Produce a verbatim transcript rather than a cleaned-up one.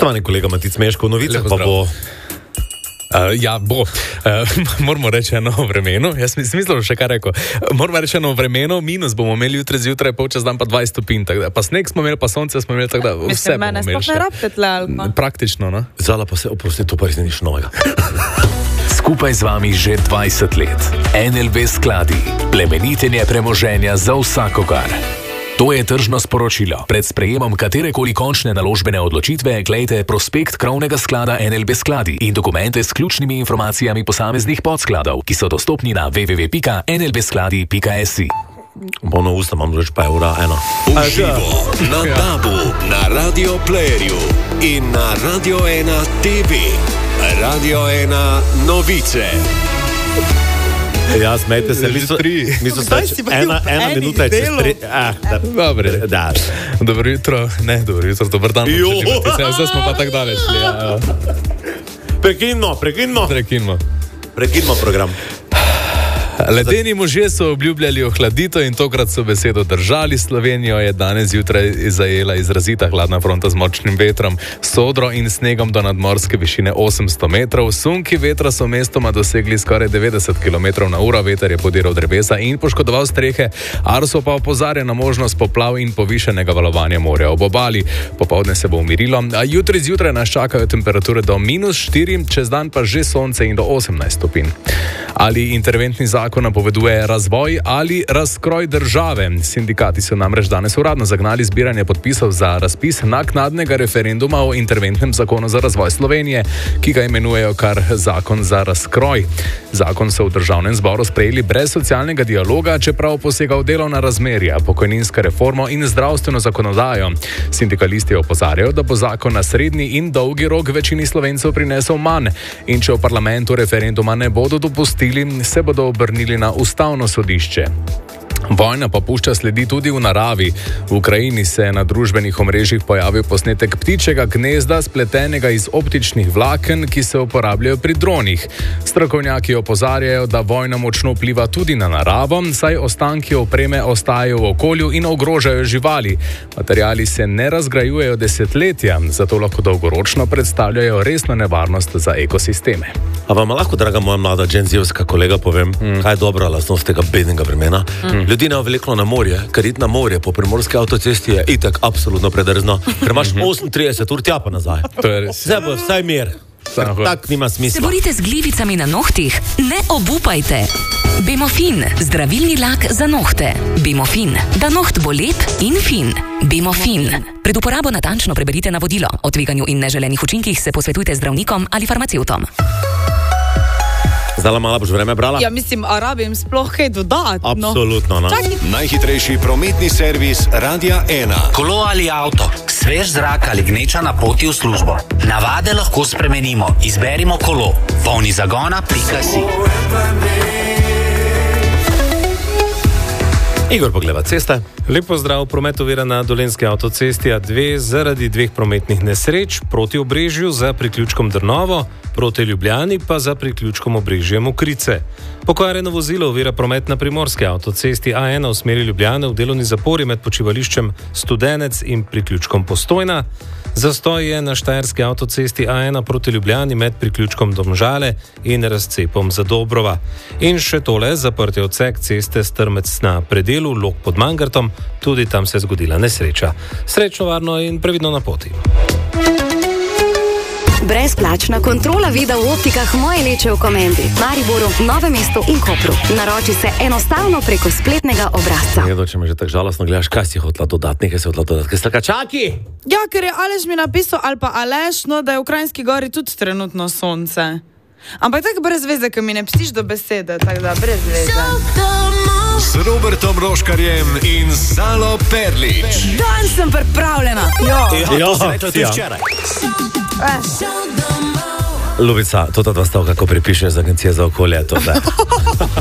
Spoštovani kolega Matic Meško, novice pa bo... Uh, ja, bo. Uh, moramo reči eno vremenu. Jaz sem mislil še kaj rekel. Moramo reči eno vremenu, minus bomo imeli jutri zjutraj, polčas dan pa dvajset stopinj. Pa sneg smo imeli, pa sonce smo imeli, tako da vse Mislim, bomo imeli še. Ne rabite tle, ali pa? Praktično, no? Zala pa se, oprosti, to pa res ni nič novega. Skupaj z vami že dvajset let. N L B skladi. Plemenitenje premoženja za vsakogar. To je tržno sporočilo. Pred sprejemom katerekoli končne naložbene odločitve glejte prospekt krovnega sklada N L B skladi in dokumente s ključnimi informacijami posameznih podskladov, ki so dostopni na w w w pika n l b skladi pika s i. Bono usta imam reč pa je ura ena. Uživo na Dabu, na Radio Playerju in na Radio ena T V. Radio ena novice. Ja, smejte se, mi so tri. Mi so se, ena, ena minuta je čez tri. Ah, da, Dobre. Da. Dobro jutro, ne, dobro jutro, dober dan. Jo. Zdaj smo pa tako daleč. Ja, Prekinimo, prekinimo. Prekinimo. Prekinimo program. Ledeni možje so obljubljali ohladitev in tokrat so besedo držali. Slovenijo je danes zjutraj zajela izrazita hladna fronta z močnim vetrom, sodro in snegom do nadmorske višine osemsto metrov. Sunki vetra so mestoma dosegli skoraj devetdeset kilometrov na uro, veter je podiral drevesa in poškodoval strehe. Arso pa opozarja na možnost poplav in povišenega valovanja morja ob obali. Popoldne se bo umirilo, a jutri zjutraj nas čakajo temperature do minus štiri, čez dan pa že sonce in do osemnajst stopinj. Ali interventni zakon napoveduje razvoj ali razkroj države? Sindikati so namreč danes uradno zagnali zbiranje podpisov za razpis naknadnega referenduma o interventnem zakonu za razvoj Slovenije, ki ga imenujejo kar zakon za razkroj. Zakon so v državnem zboru sprejeli brez socialnega dialoga, čeprav posega v delovna razmerja, pokojninsko reformo in zdravstveno zakonodajo. Sindikalisti opozarjajo, da bo zakon na srednji in dolgi rok večini Slovencev prinesel manj in če v parlamentu referenduma ne bodo dopustili, se bodo obrnili na ustavno sodišče. Vojna pa pušča sledi tudi v naravi. V Ukrajini se je na družbenih omrežjih pojavil posnetek ptičjega gnezda, spletenega iz optičnih vlaken, ki se uporabljajo pri dronih. Strokovnjaki opozarjajo, da vojna močno vpliva tudi na naravo, saj ostanki opreme ostajajo v okolju in ogrožajo živali. Materiali se ne razgrajujejo desetletja, zato lahko dolgoročno predstavljajo resno nevarnost za ekosisteme. A vam lahko, draga moja mlada dženzijevska kolega, povem, mm. kaj je dobra lastnost tega bednega vremena? Mm. Ljudi ne vleklo na morje, ker iti na morje po primorski avtocesti je itak absolutno predrzno, ker imaš osemintrideset ur tja pa nazaj. To je res. Zdaj bo vsaj mir. Tak nima smisla. Se borite z glivicami na nohtih? Ne obupajte. Bemofin, zdravilni lak za nohte. Bemofin, da noht bo lep in fin. Bemofin. Pred uporabo natančno preberite navodilo. O tveganju in neželenih učinkih se posvetujte z zdravnikom ali farmacevtom. Zdala mala boš vreme brala? Ja, mislim, a rabim sploh kaj dodati. Absolutno, no. Najhitrejši prometni servis Radia ena. Kolo ali avto, svež zrak ali gneča na poti v službo. Navade lahko spremenimo. Izberimo kolo. Polni zagona pika si. Igor Pogleva, ceste. Lepo zdrav, promet ovira na Dolenjski avtocesti A dve zaradi dveh prometnih nesreč, proti Obrežju za priključkom Drnovo, proti Ljubljani pa za priključkom Obrežje Mokrice. Pokvarjeno vozilo ovira promet na Primorski avtocesti A ena v smeri Ljubljane v delovni zapori med počivališčem Studenec in priključkom Postojna. Zastoj je na Štajerski avtocesti A ena proti Ljubljani med priključkom Domžale in razcepom Zadobrova. In še tole, zaprti odsek ceste Strmec na predelu, Log pod Mangartom, tudi tam se je zgodila nesreča. Srečno, varno in previdno na poti. Brezplačna kontrola vida v optikah Moje leče v Komendi, Mariboru, Novem mestu in Kopru. Naroči se enostavno preko spletnega obrazca. Jedo, če me že tako žalostno gledaš, kaj si hotela dodati, nekaj si hotela dodati, kaj sta kačaki? Ja, ker je Aleš mi napisal, ali pa Aleš, no, da je v Kranjski Gori tudi trenutno sonce. Ampak tako brez veze, ker mi ne pstiš do besede, tako da brez veze. S Robertom Roškarjem in Salo Perlič. Dan sem pripravljena. Jo. Jo, si ja. Ljubica, to ta dva stavka, ko pripišeš z Agencije za okolje, to da.